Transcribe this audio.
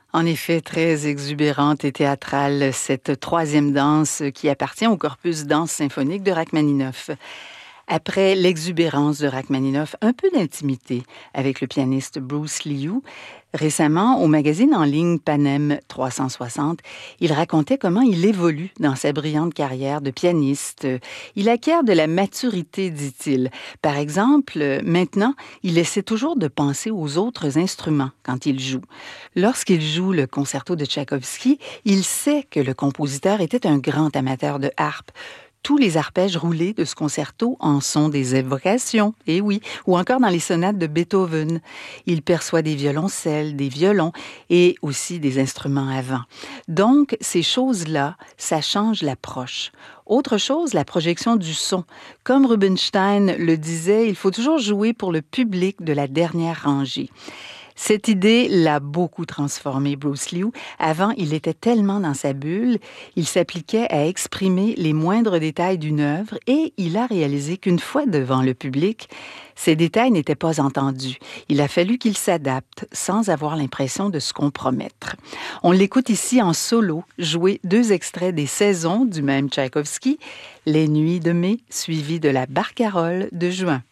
En effet, très exubérante et théâtrale, cette troisième danse qui appartient au corpus danse symphonique de Rachmaninoff. Après l'exubérance de Rachmaninoff, un peu d'intimité avec le pianiste Bruce Liu. Récemment, au magazine en ligne Panem 360, il racontait comment il évolue dans sa brillante carrière de pianiste. Il acquiert de la maturité, dit-il. Par exemple, maintenant, il essaie toujours de penser aux autres instruments quand il joue. Lorsqu'il joue le concerto de Tchaïkovski, il sait que le compositeur était un grand amateur de harpe. Tous les arpèges roulés de ce concerto en sont des évocations, et oui, ou encore dans les sonates de Beethoven. Il perçoit des violoncelles, des violons et aussi des instruments à vent. Donc, ces choses-là, ça change l'approche. Autre chose, la projection du son. Comme Rubinstein le disait, il faut toujours jouer pour le public de la dernière rangée. Cette idée l'a beaucoup transformé, Bruce Liu. Avant, il était tellement dans sa bulle, il s'appliquait à exprimer les moindres détails d'une œuvre et il a réalisé qu'une fois devant le public, ces détails n'étaient pas entendus. Il a fallu qu'il s'adapte sans avoir l'impression de se compromettre. On l'écoute ici en solo, jouer 2 extraits des Saisons du même Tchaïkovski, Les Nuits de mai, suivies de la Barcarolle de juin.